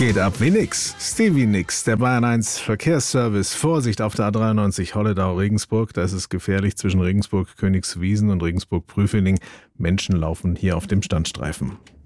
Geht ab wie nix. Stevie Nicks, der Bayern 1 Verkehrsservice. Vorsicht auf der A93 Holledau-Regensburg. Da ist es gefährlich zwischen Regensburg-Königswiesen und Regensburg-Prüfening. Menschen laufen hier auf dem Standstreifen.